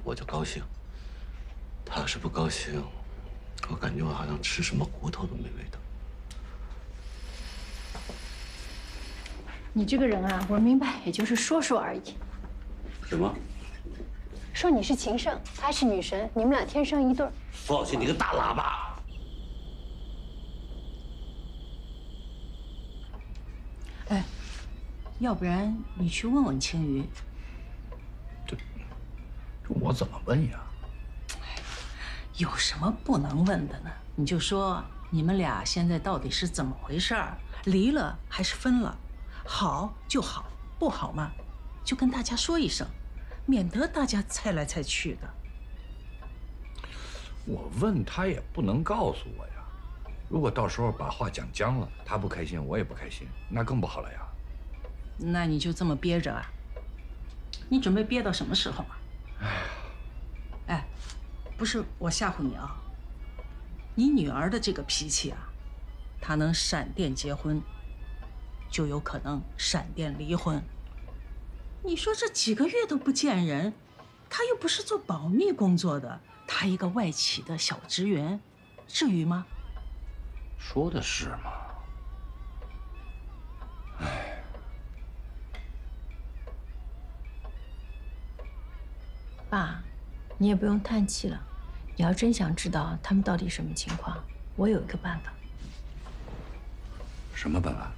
我就高兴。他要是不高兴，我感觉我好像吃什么骨头都没味道。 你这个人啊，我明白，也就是说说而已。 什么？ 说你是情圣，他是女神，你们俩天生一对儿。 冯小新，你个大喇叭！ 哎，要不然你去问问青鱼。 这我怎么问呀？ 有什么不能问的呢？你就说你们俩现在到底是怎么回事儿？离了还是分了？好就好，不好嘛，就跟大家说一声，免得大家猜来猜去的。 我问他也不能告诉我呀。如果到时候把话讲僵了，他不开心，我也不开心，那更不好了呀。 那你就这么憋着啊？你准备憋到什么时候啊？哎，不是我吓唬你啊，你女儿的这个脾气啊，她能闪电结婚，就有可能闪电离婚。你说这几个月都不见人，她又不是做保密工作的，她一个外企的小职员，至于吗？ 说的是嘛。哎， 爸，你也不用叹气了。你要真想知道他们到底什么情况，我有一个办法。 什么办法？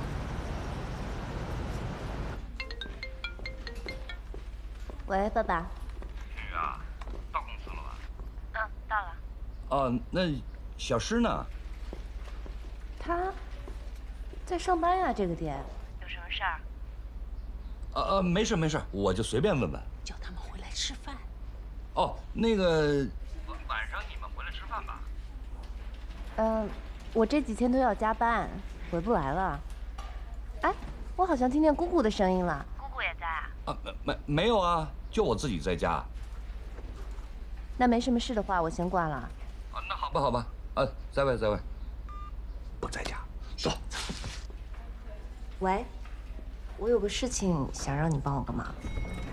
喂，爸爸。 雨啊，到公司了吧？ 嗯，到了。 哦，那小诗呢？ 他在上班呀，这个点有什么事儿？ 没事没事，我就随便问问。 叫他们回来吃饭。 哦，那个晚上你们回来吃饭吧。 我这几天都要加班，回不来了。哎，我好像听见姑姑的声音了。姑姑也在啊？ 没有啊，就我自己在家。 那没什么事的话，我先挂了。 啊，那好吧好吧，在外在外，不在家，走。 喂，我有个事情想让你帮我个忙。